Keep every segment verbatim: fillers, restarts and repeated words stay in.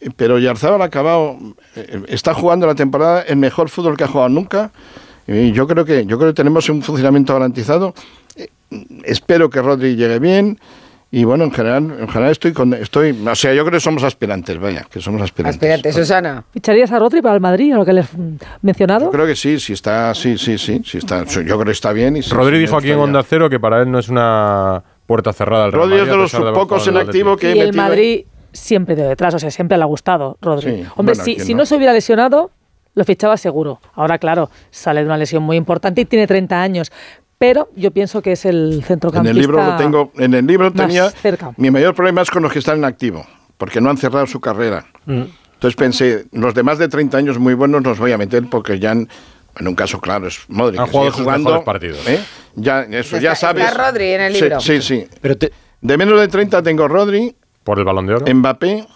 pero Oyarzabal ha acabado, eh, está jugando la temporada el mejor fútbol que ha jugado nunca. Y yo creo que yo creo que tenemos un funcionamiento garantizado. Eh, espero que Rodri llegue bien. Y bueno, en general, en general estoy con, estoy, o sea, yo creo que somos aspirantes, vaya, que somos aspirantes. Aspirantes, Susana. ¿Ficharías a Rodri para el Madrid, a lo que les he mencionado? Yo creo que sí, sí está, sí, sí, sí, sí está, yo creo que está bien. Y sí, Rodri sí, dijo aquí en Onda Cero que para él no es una puerta cerrada al Real Rodri Madrid. es de los pocos en activo que y he metido. el Madrid siempre de detrás, o sea, siempre le ha gustado Rodri. Sí, Hombre, bueno, si, si no? no se hubiera lesionado, lo fichaba seguro. Ahora, claro, sale de una lesión muy importante y tiene treinta años. Pero yo pienso que es el centrocampista. En el libro lo tengo, en el libro tenía cerca. Mi mayor problema es con los que están en activo, porque no han cerrado su carrera. Mm. Entonces pensé, los de más de treinta años muy buenos los voy a meter porque ya han, en un caso claro es Modric. Han jugado sus mejores partidos. ¿eh? Ya eso ya está, sabes. Está Rodri en el libro. Sí, sí. sí. Pero te... De menos de treinta tengo Rodri. Por el Balón de Oro. Mbappé.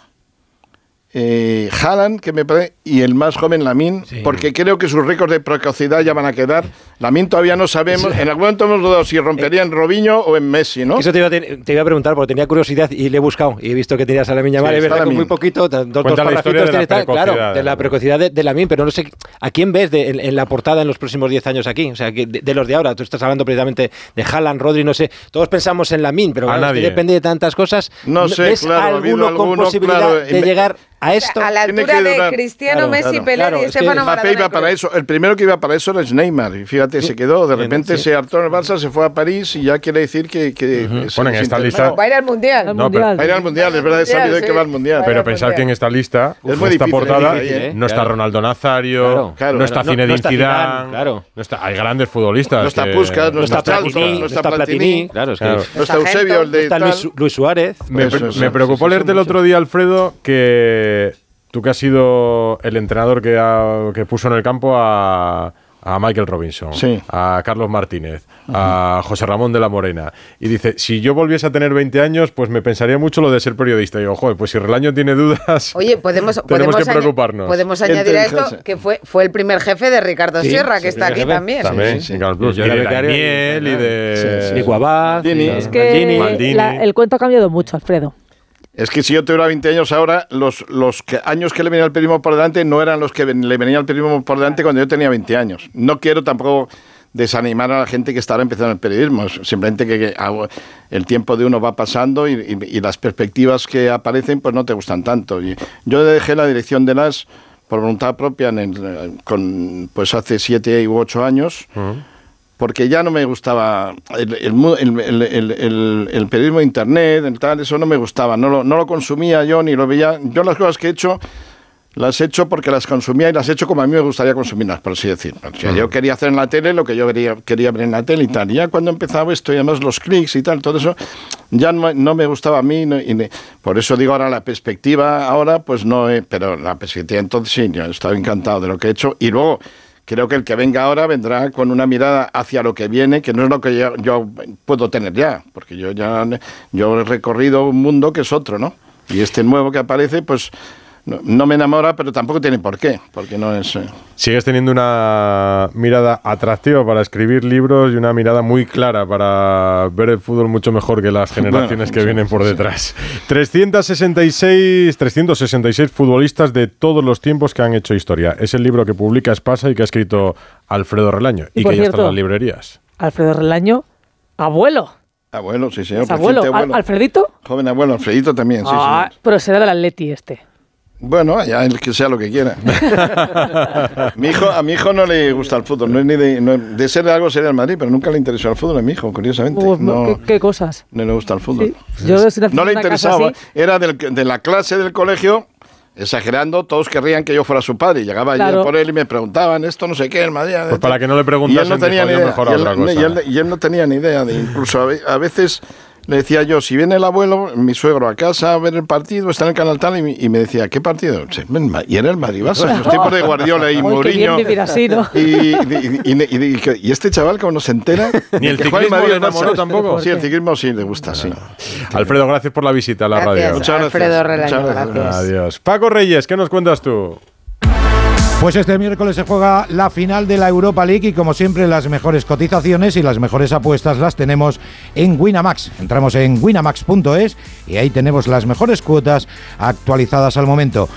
Eh, Haaland, que me parece, y el más joven Lamine, sí. Porque creo que sus récords de precocidad ya van a quedar. Lamine todavía no sabemos, sí. En algún momento hemos dudado si rompería en Robinho o en Messi, ¿no? Eso te iba, a, te iba a preguntar, porque tenía curiosidad y le he buscado y he visto que tenías a Lamine Yamal, sí, es verdad, con muy poquito, dos, dos parrafitos de, tal, claro, de la precocidad de, de Lamine, pero no sé, ¿a quién ves de, en, en la portada en los próximos diez años aquí? O sea, que de, de los de ahora, tú estás hablando precisamente de Haaland, Rodri, no sé, todos pensamos en Lamine, pero bueno, que depende de tantas cosas. No sé, ¿ves claro, alguno con alguno, posibilidad claro, de llegar a esto? A la altura de Cristiano, claro, Messi, claro, Pelé claro, y Estefano Maradona. Mbappé iba para eso. El primero que iba para eso era Neymar. Y fíjate, se quedó. De repente sí. se hartó en el Barça, se fue a París y ya quiere decir que... que uh-huh. Bueno, en esta lista... Bueno, va a ir al Mundial. No, pero, va a ir al Mundial, es verdad, he sabido sí. que va al Mundial. Pero pensar que en esta lista, es muy esta difícil, portada, es difícil, ¿eh? no está claro. Ronaldo Nazario, claro, claro, no está Zinedine no, no Zidane, claro. no está, hay grandes futbolistas. No está que, Puskas, no, no está Platini, Platini, no está Platini, claro, es que claro. no está Eusebio, el de está Luis, Luis Suárez. Me, eso, me eso, preocupó sí, sí, leerte el otro día, Alfredo, que tú que has sido el entrenador que, ha, que puso en el campo a, a Michael Robinson, sí. a Carlos Martínez, uh-huh. a José Ramón de la Morena, y dice, si yo volviese a tener veinte años, pues me pensaría mucho lo de ser periodista. Y digo, joder, pues si Relaño tiene dudas, Oye, podemos, tenemos podemos que preocuparnos. Podemos añadir a esto que fue, fue el primer jefe de Ricardo sí, Sierra, sí, que está aquí jefe. también. También, sí, sí. Claro, y, y de Daniel, y de... Sí, sí. Guabaz, es que la, el cuento ha cambiado mucho, Alfredo. Es que si yo tuviera veinte años ahora, los, los que, años que le venía el periodismo por delante no eran los que ven, le venía el periodismo por delante cuando yo tenía veinte años. No quiero tampoco desanimar a la gente que está ahora empezando el periodismo. Simplemente que, que el tiempo de uno va pasando y, y, y las perspectivas que aparecen pues no te gustan tanto. Y yo dejé la dirección de las por voluntad propia en el, con, pues hace siete u ocho años. Uh-huh. Porque ya no me gustaba el, el, el, el, el, el periodismo de internet, el tal, eso no me gustaba, no lo, no lo consumía yo ni lo veía. Yo las cosas que he hecho, las he hecho porque las consumía y las he hecho como a mí me gustaría consumirlas, por así decir. O sea, uh-huh. yo quería hacer en la tele lo que yo quería, quería ver en la tele y tal. Y ya cuando empezaba esto y además los clics y tal, todo eso, ya no, no me gustaba a mí. No, y ne, por eso digo ahora la perspectiva, ahora pues no, he, pero la perspectiva entonces sí, yo he estado encantado de lo que he hecho. Y luego... Creo que el que venga ahora vendrá con una mirada hacia lo que viene, que no es lo que yo, yo puedo tener ya, porque yo ya yo he recorrido un mundo que es otro, ¿no? Y este nuevo que aparece, pues no, no me enamora, pero tampoco tiene por qué, porque no es... Eh... Sigues teniendo una mirada atractiva para escribir libros y una mirada muy clara para ver el fútbol mucho mejor que las generaciones bueno, que sí, vienen por detrás. Sí. trescientos sesenta y seis futbolistas de todos los tiempos que han hecho historia. Es el libro que publica Espasa y que ha escrito Alfredo Relaño y, y que ya está en las librerías. Alfredo Relaño, abuelo. Abuelo, sí, señor. Abuelo. abuelo. ¿Alfredito? Joven abuelo, Alfredito también, sí, ah, sí. Pero será del Atleti este. Bueno, ya el que sea lo que quiera. mi hijo, a mi hijo no le gusta el fútbol, no es ni de, no, de ser de algo sería el Madrid, pero nunca le interesó el fútbol a mi hijo, curiosamente. Uh, no, ¿qué, ¿Qué cosas? No le gusta el fútbol. Sí. Yo no le interesaba, era del, de la clase del colegio, exagerando, todos querrían que yo fuera su padre, y llegaba claro. yo por él y me preguntaban, esto no sé qué, el Madrid... Pues para que no le preguntasen, no tenía dijo, ni idea, mejor y, él, otra cosa. Y, él, y él no tenía ni idea, de incluso a, a veces... Le decía yo, si viene el abuelo, mi suegro a casa a ver el partido, está en el canal tal, y, y me decía, ¿qué partido? Y era el Madrid-Barça, los tiempos de Guardiola y Mourinho. Así, ¿no? y, y, y, y, y, y este chaval, como no se entera... Ni el ciclismo le enamoró tampoco. Sí, el ciclismo sí le gusta, sí. Alfredo, gracias por la visita a la gracias, radio. Muchas gracias. Alfredo Relaño, gracias. gracias. Adiós. Paco Reyes, ¿qué nos cuentas tú? Pues este miércoles se juega la final de la Europa League y como siempre las mejores cotizaciones y las mejores apuestas las tenemos en Winamax. Entramos en winamax punto es y ahí tenemos las mejores cuotas actualizadas al momento.